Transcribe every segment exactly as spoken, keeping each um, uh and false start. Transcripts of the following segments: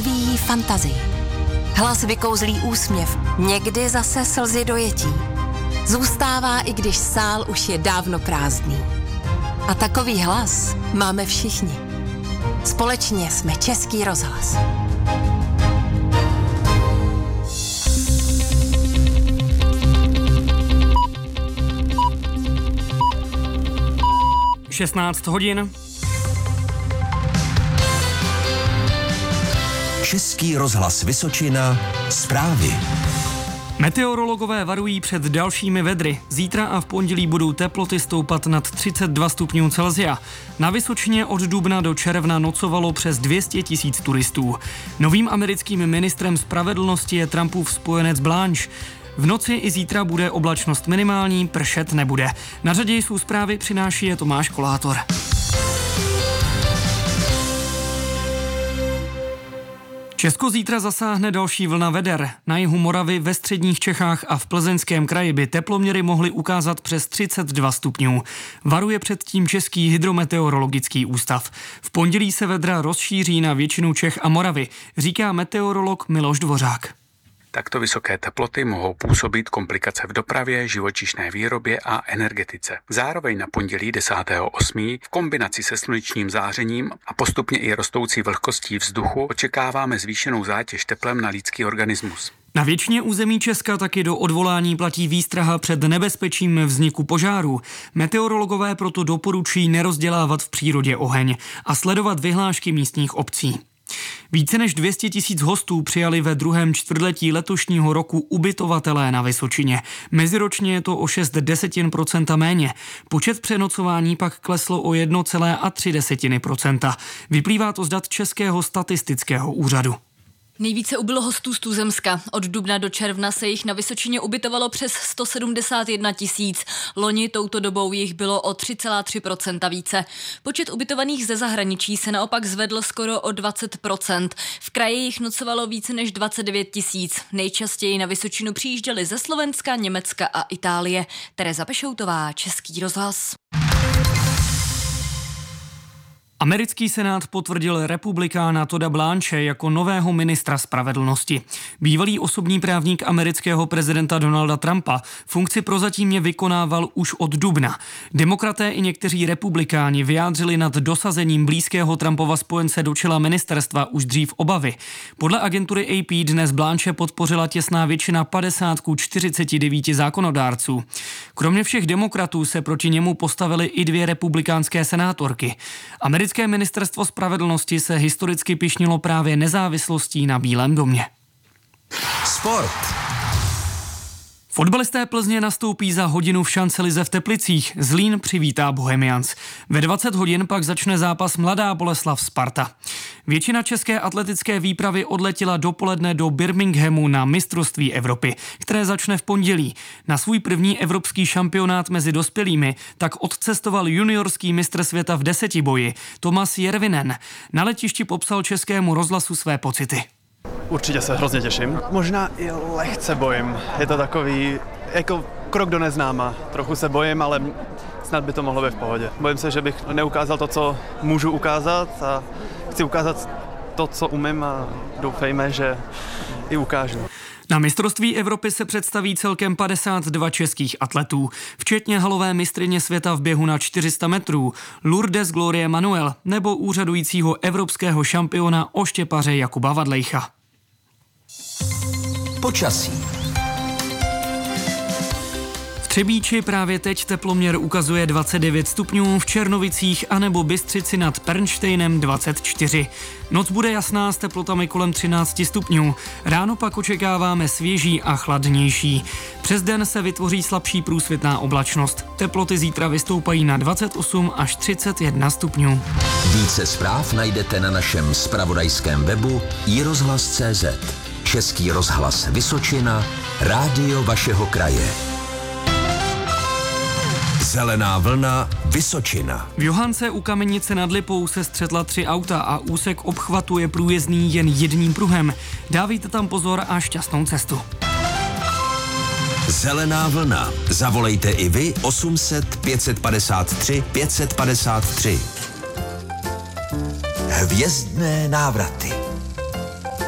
rozvíjí fantazii. Hlas vykouzlí úsměv, někdy zase slzy dojetí. Zůstává, i když sál už je dávno prázdný. A takový hlas máme všichni. Společně jsme Český rozhlas. šestnáct hodin. Český rozhlas Vysočina, zprávy. Meteorologové varují před dalšími vedry. Zítra a v pondělí budou teploty stoupat nad třicet dva stupňů Celsia. Na Vysočině od dubna do června nocovalo přes dvě stě tisíc turistů. Novým americkým ministrem spravedlnosti je Trumpův spojenec Blanche. V noci i zítra bude oblačnost minimální, pršet nebude. Na řadě jsou zprávy, přináší je Tomáš Kolátor. Česko zítra zasáhne další vlna veder. Na jihu Moravy, ve středních Čechách a v Plzeňském kraji by teploměry mohly ukázat přes třicet dva stupňů. Varuje před tím Český hydrometeorologický ústav. V pondělí se vedra rozšíří na většinu Čech a Moravy, říká meteorolog Miloš Dvořák. Takto vysoké teploty mohou působit komplikace v dopravě, živočišné výrobě a energetice. Zároveň na pondělí desátého osmého v kombinaci se slunečním zářením a postupně i rostoucí vlhkostí vzduchu očekáváme zvýšenou zátěž teplem na lidský organismus. Na většině území Česka taky do odvolání platí výstraha před nebezpečím vzniku požárů. Meteorologové proto doporučují nerozdělávat v přírodě oheň a sledovat vyhlášky místních obcí. Více než dvě stě tisíc hostů přijali ve druhém čtvrtletí letošního roku ubytovatelé na Vysočině. Meziročně je to o šest desetin procenta méně. Počet přenocování pak kleslo o jedna celá tři desetiny procenta. Vyplývá to z dat Českého statistického úřadu. Nejvíce ubylo hostů z tuzemska. Od dubna do června se jich na Vysočině ubytovalo přes sto sedmdesát jedna tisíc. Loni touto dobou jich bylo o tři celá tři procenta více. Počet ubytovaných ze zahraničí se naopak zvedl skoro o dvacet procent. V kraji jich nocovalo více než dvacet devět tisíc. Nejčastěji na Vysočinu přijížděli ze Slovenska, Německa a Itálie. Tereza Pešoutová, Český rozhlas. Americký senát potvrdil republikána Todda Blanche jako nového ministra spravedlnosti. Bývalý osobní právník amerického prezidenta Donalda Trumpa funkci prozatímně vykonával už od dubna. Demokraté i někteří republikáni vyjádřili nad dosazením blízkého Trumpova spojence do čela ministerstva už dřív obavy. Podle agentury A P dnes Blanche podpořila těsná většina padesát ku čtyřiceti devíti zákonodárců. Kromě všech demokratů se proti němu postavily i dvě republikánské senátorky. Americké ministerstvo spravedlnosti se historicky pyšnilo právě nezávislostí na Bílém domě. Sport. Fotbalisté Plzně nastoupí za hodinu v Šancelize v Teplicích. Zlín přivítá Bohemians. Ve dvacet hodin pak začne zápas Mladá Boleslav Sparta. Většina české atletické výpravy odletěla dopoledne do Birminghamu na mistrovství Evropy, které začne v pondělí. Na svůj první evropský šampionát mezi dospělými tak odcestoval juniorský mistr světa v desetiboji Tomas Jervinen. Na letišti popsal Českému rozhlasu své pocity. Určitě se hrozně těším. Možná i lehce bojím. Je to takový jako krok do neznáma. Trochu se bojím, ale snad by to mohlo být v pohodě. Bojím se, že bych neukázal to, co můžu ukázat a chci ukázat to, co umím a doufejme, že i ukážu. Na mistrovství Evropy se představí celkem padesát dva českých atletů, včetně halové mistryně světa v běhu na čtyři sta metrů, Lourdes Glorie Manuel nebo úřadujícího evropského šampiona oštěpaře Jakuba Vadlejcha. Počasí. V Třebíči právě teď teploměr ukazuje dvacet devět stupňů, v Černovicích anebo Bystřici nad Pernštejnem dvacet čtyři. Noc bude jasná s teplotami kolem třináct stupňů. Ráno pak očekáváme svěží a chladnější. Přes den se vytvoří slabší průsvitná oblačnost. Teploty zítra vystoupají na dvacet osm až třicet jedna stupňů. Více zpráv najdete na našem zpravodajském webu i rozhlas tečka cé zet. Český rozhlas Vysočina, rádio vašeho kraje. Zelená vlna Vysočina. V Johance u Kamenice nad Lipou se střetla tři auta a úsek obchvatu je průjezdný jen jedním pruhem. Dávejte tam pozor a šťastnou cestu. Zelená vlna. Zavolejte i vy osm set pět set padesát tři pět set padesát tři. Hvězdné návraty.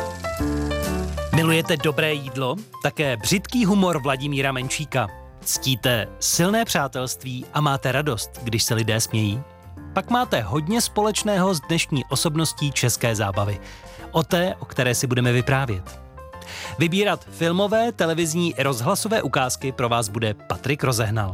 Milujete dobré jídlo? Také břitký humor Vladimíra Menšíka. Ctíte silné přátelství a máte radost, když se lidé smějí? Pak máte hodně společného s dnešní osobností české zábavy. O té, o které si budeme vyprávět. Vybírat filmové, televizní i rozhlasové ukázky pro vás bude Patrik Rozehnal.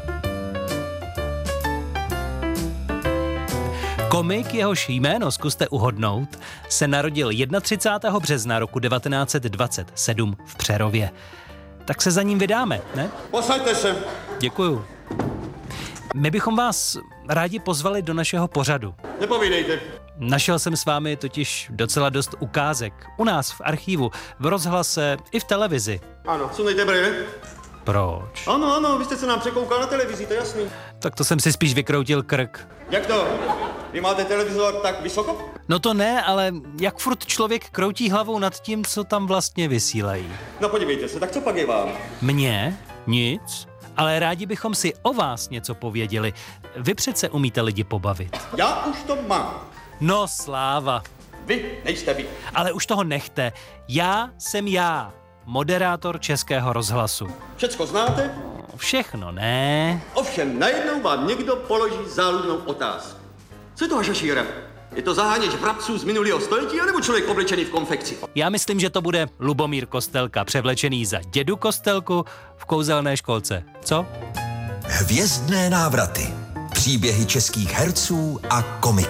Komik, jehož jméno zkuste uhodnout, se narodil třicátého prvního března roku devatenáct set dvacet sedm v Přerově. Tak se za ním vydáme, ne? Posaďte se. Děkuju. My bychom vás rádi pozvali do našeho pořadu. Nepovídejte. Našel jsem s vámi totiž docela dost ukázek. U nás v archivu, v rozhlase i v televizi. Ano, sundejte brýle. Proč? Ano, ano, vy jste se nám překoukal na televizi, to je jasný. Tak to jsem si spíš vykroutil krk. Jak to? Vy máte televizor tak vysoko? No to ne, ale jak furt člověk kroutí hlavou nad tím, co tam vlastně vysílají. No podívejte se, tak co pak je vám? Mně? Nic. Ale rádi bychom si o vás něco pověděli. Vy přece umíte lidi pobavit. Já už to mám. No sláva. Vy nejste vy. Ale už toho nechte. Já jsem já, moderátor Českého rozhlasu. Všecko znáte? Všechno ne. Ovšem najednou vám někdo položí záludnou otázku. Co je to hašašíra? Je to zaháněč vrabců z minulého století, anebo člověk oblečený v konfekci? Já myslím, že to bude Lubomír Kostelka, převlečený za dědu Kostelku v kouzelné školce. Co? Hvězdné návraty. Příběhy českých herců a komiků.